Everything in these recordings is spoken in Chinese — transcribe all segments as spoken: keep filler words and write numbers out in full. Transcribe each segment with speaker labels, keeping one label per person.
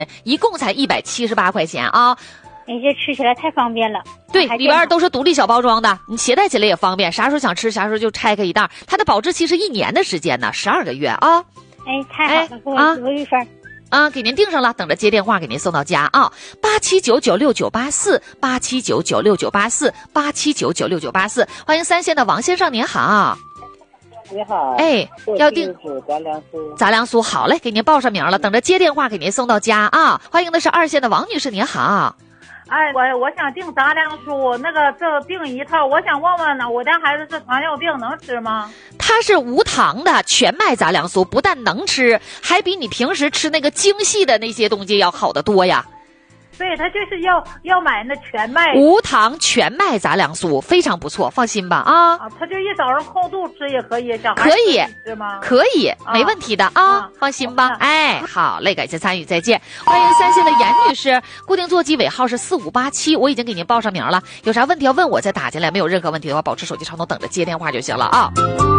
Speaker 1: 一共才一百七十八块钱啊。
Speaker 2: 你这吃起来太方便了。
Speaker 1: 对，里边都是独立小包装的，你携带起来也方便，啥时候想吃啥时候就拆开一袋。它的保质期是一年的时间呢，十二个月啊。
Speaker 2: 哎，太好了，给我留一份
Speaker 1: 啊，给您订上了，等着接电话给您送到家啊。八七九九六九八四，八七九九六九八四，八七九九六九八四。欢迎三线的王先生，您好。
Speaker 3: 你好。
Speaker 1: 哎，要订
Speaker 3: 杂粮酥。
Speaker 1: 杂粮酥，好嘞，给您报上名了，等着接电话给您送到家啊。欢迎的是二线的王女士，您好。
Speaker 4: 哎，我我想订杂粮酥，那个这订一套，我想问问呢，我家孩子是糖尿病，能吃吗？
Speaker 1: 它是无糖的全麦杂粮酥，不但能吃，还比你平时吃那个精细的那些东西要好得多呀。
Speaker 4: 对，他就是要要买那全麦
Speaker 1: 无糖全麦杂粮酥，非常不错，放心吧啊！
Speaker 4: 啊，他就一早上空肚吃也可以，小孩
Speaker 1: 可以
Speaker 4: 吃吗？
Speaker 1: 可以，啊、没问题的啊，啊放心吧。啊、哎，好嘞，感谢参与，再见。欢迎三线的严女士，固定座机尾号是四五八七，我已经给您报上名了，有啥问题要问我再打进来，没有任何问题的话，保持手机畅通，等着接电话就行了啊。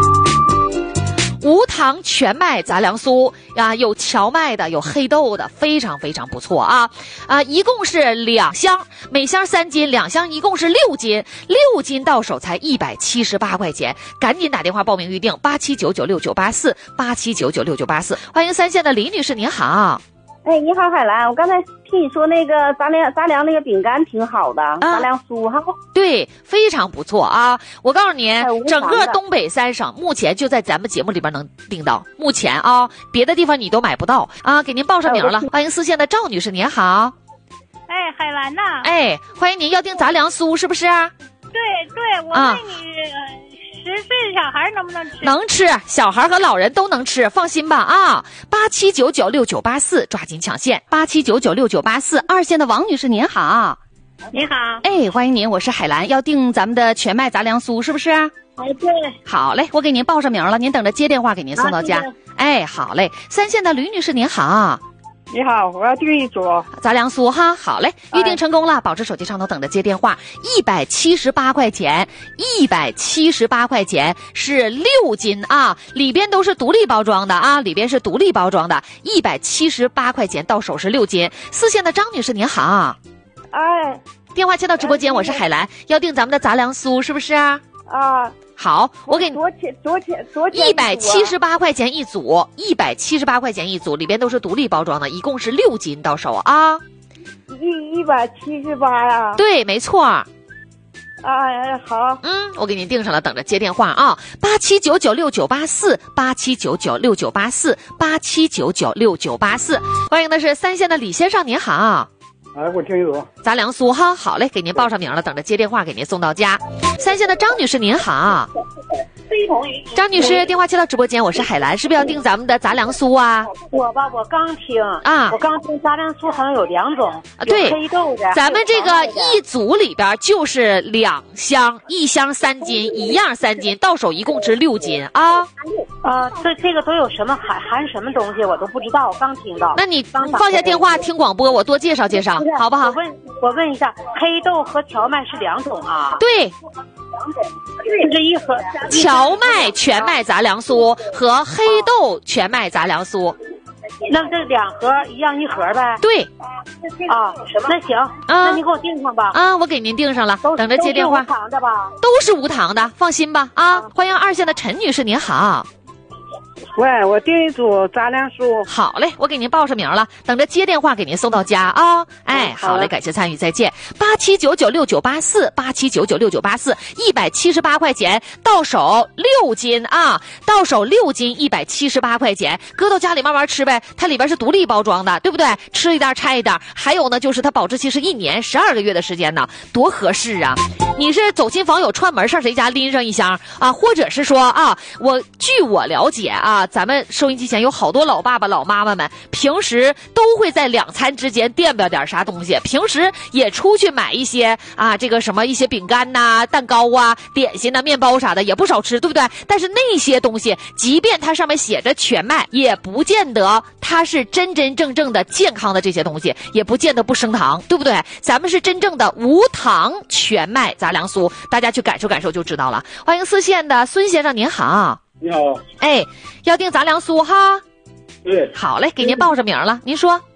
Speaker 1: 无糖全麦杂粮酥啊，有荞麦的，有黑豆的，非常非常不错啊！啊，一共是两箱，每箱三斤，两箱一共是六斤，六斤到手才一百七十八块钱，赶紧打电话报名预定八七九九六九八四八七九九六九八四。欢迎三线的李女士，您好。
Speaker 5: 哎，你好，海兰，我刚才听你说那个杂粮杂粮那个饼干挺好的，啊、杂粮酥哈。
Speaker 1: 对，非常不错啊！我告诉你，整个东北三省目前就在咱们节目里边能订到，目前啊，别的地方你都买不到啊！给您报上名了，欢迎四线的赵女士，您好。
Speaker 2: 哎，海兰呐。
Speaker 1: 哎，欢迎您，要订杂粮酥是不是？
Speaker 2: 对对，我问你。啊十岁的小孩能不能吃？
Speaker 1: 能吃，小孩和老人都能吃，放心吧啊！八七九九六九八四，抓紧抢线，八七九九六九八四。二线的王女士您好。
Speaker 2: 你好。
Speaker 1: 哎，欢迎您，我是海兰，要订咱们的全麦杂粮酥是不是？
Speaker 2: 哎，对。
Speaker 1: 好嘞，我给您报上名了，您等着接电话给您送到家。啊、哎，好嘞。三线的吕女士您好。
Speaker 3: 你好，我要订一组
Speaker 1: 杂粮酥哈，好嘞，预定成功了，保持手机上头等着接电话。一百七十八块钱，一百七十八块钱是六斤啊，里边都是独立包装的啊，里边是独立包装的，一百七十八块钱到手是六斤。四线的张女士您好，
Speaker 5: 哎，
Speaker 1: 电话接到直播间，我是海兰，要订咱们的杂粮酥是不是啊？
Speaker 5: 啊。
Speaker 1: 好，我给你
Speaker 5: 多钱多钱多钱
Speaker 1: 一百七十八块钱一组，一百七十八块钱一组，里边都是独立包装的，一共是六斤到手啊。
Speaker 5: 一一百七十八呀？
Speaker 1: 对，没错。啊，
Speaker 5: 好，
Speaker 1: 嗯，我给您订上了，等着接电话啊。八七九九六九八四，八七九九六九八四，八七九九六九八四。欢迎的是三线的李先生，您好。
Speaker 3: 哎，我听一组
Speaker 1: 杂粮酥哈，好嘞，给您报上名了，等着接电话给您送到家。三线的张女士您好。张女士，电话接到直播间，我是海兰，是不是要订咱们的杂粮酥啊？
Speaker 4: 我吧，我刚听
Speaker 1: 啊，
Speaker 4: 我刚听杂粮酥好像有两种，
Speaker 1: 啊，对，
Speaker 4: 黑豆的。
Speaker 1: 咱们这个一组里边就是两箱，一箱三斤，一样三斤，到手一共是六斤啊。
Speaker 4: 啊，这这个都有什么含含什么东西，我都不知道，我刚听到。
Speaker 1: 那你放下电话听广播，我多介绍介绍，好不好？
Speaker 4: 我问，我问一下，黑豆和荞麦是两种啊？
Speaker 1: 对。
Speaker 4: 就这一盒
Speaker 1: 荞麦全麦杂粮酥和黑豆全麦杂粮酥，
Speaker 4: 那这两盒一样一盒呗？
Speaker 1: 对，
Speaker 4: 啊，那行，啊，那你给我订上吧。
Speaker 1: 啊，我给您订上了，等着接电话。
Speaker 4: 都是无糖的吧？
Speaker 1: 都是无糖的，放心吧。啊，啊欢迎二线的陈女士，您好。
Speaker 3: 喂，我订一组杂粮酥。
Speaker 1: 好嘞，我给您报上名了，等着接电话给您送到家啊。哎，好嘞，感谢参与，再见。八七九九六九八四，八七九九六九八四，一百七十八块钱到手六斤啊，到手六斤，一百七十八块钱，搁到家里慢慢吃呗。它里边是独立包装的，对不对？吃一袋拆一袋。还有呢，就是它保质期是一年十二个月的时间呢，多合适啊！你是走亲访友串门上谁家拎上一箱啊，或者是说啊，我据我了解啊。咱们收音机前有好多老爸爸老妈妈们，平时都会在两餐之间垫吧点啥东西，平时也出去买一些啊，这个什么一些饼干呐、蛋糕啊、点心呐、面包啥的，也不少吃，对不对？但是那些东西，即便它上面写着全麦，也不见得它是真真正正的健康的这些东西，也不见得不升糖，对不对？咱们是真正的无糖全麦杂粮酥，大家去感受感受就知道了。欢迎四线的孙先生，您好。
Speaker 3: 你好，
Speaker 1: 哎，要订杂粮酥哈？
Speaker 3: 对，
Speaker 1: 好嘞，给您报上名了。您说，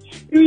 Speaker 2: 嗯，